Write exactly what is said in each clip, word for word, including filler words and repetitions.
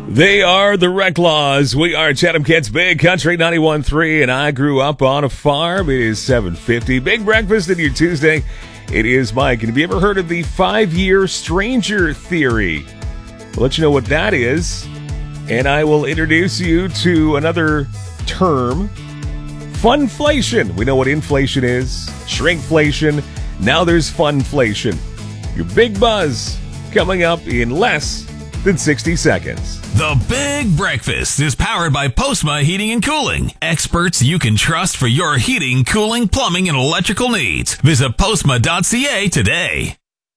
They are the Reclaws. We are Chatham Kent's Big Country ninety-one point three, and I grew up on a farm. It is seven fifty. Big breakfast in your Tuesday. It is Mike. And have you ever heard of the five-year stranger theory? I'll let you know what that is, and I will introduce you to another term, funflation. We know what inflation is, shrinkflation. Now there's funflation. Your big buzz coming up in less than sixty seconds. The Big Breakfast is powered by Postma Heating and Cooling. Experts you can trust for your heating, cooling, plumbing, and electrical needs. Visit postma dot c a today.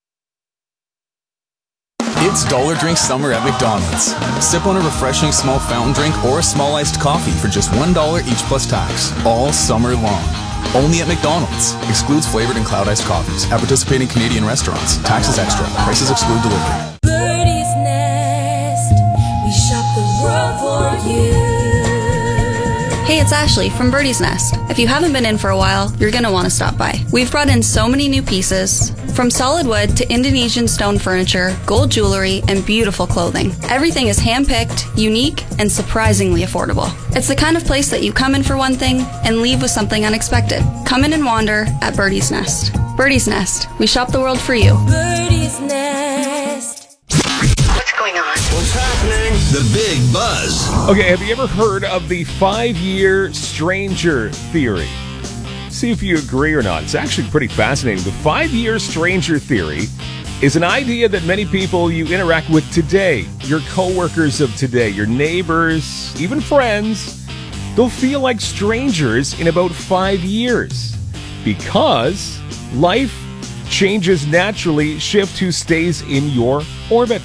It's Dollar Drink Summer at McDonald's. Sip on a refreshing small fountain drink or a small iced coffee for just one dollar each plus tax. All summer long. Only at McDonald's. Excludes flavored and cloud iced coffees. At participating Canadian restaurants. Taxes extra. Prices exclude delivery. Birdie's Nest. We shop the world for you. Hey, it's Ashley from Birdie's Nest. If you haven't been in for a while, you're going to want to stop by. We've brought in so many new pieces, from solid wood to Indonesian stone furniture, gold jewelry, and beautiful clothing. Everything is hand-picked, unique, and surprisingly affordable. It's the kind of place that you come in for one thing and leave with something unexpected. Come in and wander at Birdie's Nest. Birdie's Nest. We shop the world for you. Birdie's Nest. What's going on? What's happening? The Big Buzz. Okay, have you ever heard of the five-year stranger theory? See if you agree or not. It's actually pretty fascinating. The five-year stranger theory is an idea that many people you interact with today, your coworkers of today, your neighbors, even friends, they'll feel like strangers in about five years because life changes naturally, shift who stays in your orbit.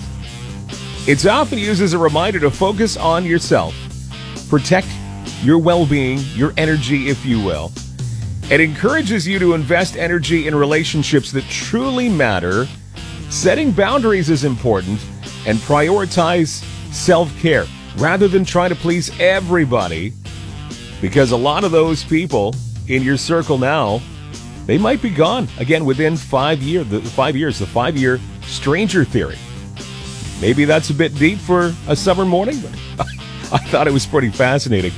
It's often used as a reminder to focus on yourself, protect your well-being, your energy, if you will. It encourages you to invest energy in relationships that truly matter. Setting boundaries is important, and prioritize self-care rather than trying to please everybody, because a lot of those people in your circle now, they might be gone again within five years. The five years, the five-year stranger theory. Maybe that's a bit deep for a summer morning, but I thought it was pretty fascinating.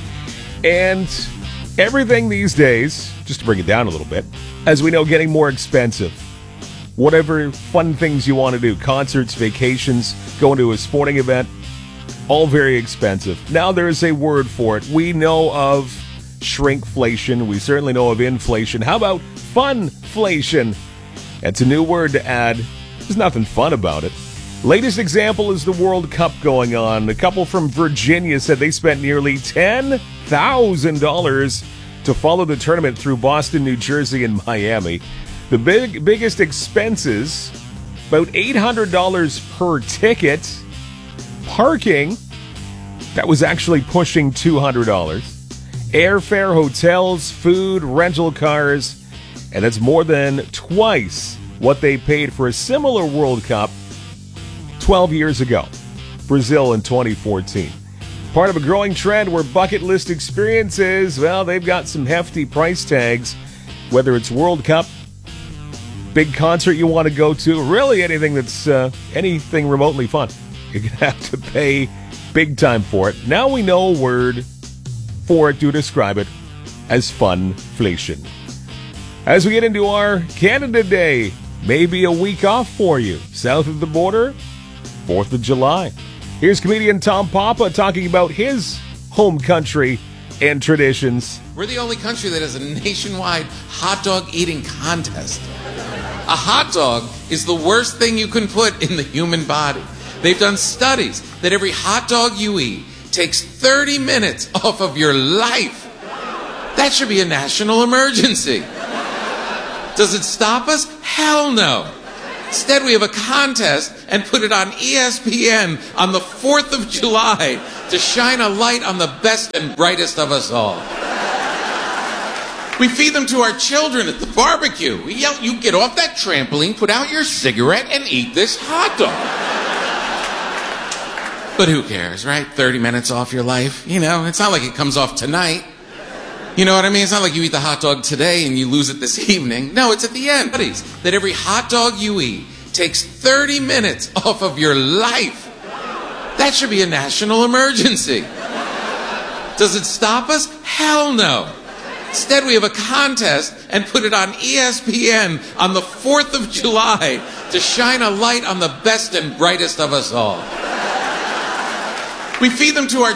And everything these days, just to bring it down a little bit, as we know, getting more expensive. Whatever fun things you want to do, concerts, vacations, going to a sporting event, all very expensive. Now there is a word for it. We know of shrinkflation. We certainly know of inflation. How about funflation? It's a new word to add. There's nothing fun about it. Latest example is the World Cup going on. A couple from Virginia said they spent nearly ten thousand dollars to follow the tournament through Boston, New Jersey, and Miami. The big biggest expenses, about eight hundred dollars per ticket. Parking, that was actually pushing two hundred dollars. Airfare, hotels, food, rental cars, and that's more than twice what they paid for a similar World Cup twelve years ago. Brazil in twenty fourteen. Part of a growing trend where bucket list experiences, well, they've got some hefty price tags, whether it's World Cup, big concert you want to go to, really anything that's uh, anything remotely fun. You're going to have to pay big time for it. Now we know a word for it to describe it as funflation. As we get into our Canada Day, maybe a week off for you. South of the border, fourth of July. Here's comedian Tom Papa talking about his home country and traditions. We're the only country that has a nationwide hot dog eating contest. A hot dog is the worst thing you can put in the human body. They've done studies that every hot dog you eat takes thirty minutes off of your life. That should be a national emergency. Does it stop us? Hell no. Instead, we have a contest and put it on E S P N on the fourth of July to shine a light on the best and brightest of us all. We feed them to our children at the barbecue. We yell, you get off that trampoline, put out your cigarette, and eat this hot dog. But who cares, right? thirty minutes off your life. You know, it's not like it comes off tonight. You know what I mean? It's not like you eat the hot dog today and you lose it this evening. No, it's at the end. That every hot dog you eat takes thirty minutes off of your life. That should be a national emergency. Does it stop us? Hell no. Instead, we have a contest and put it on E S P N on the fourth of July to shine a light on the best and brightest of us all. We feed them to our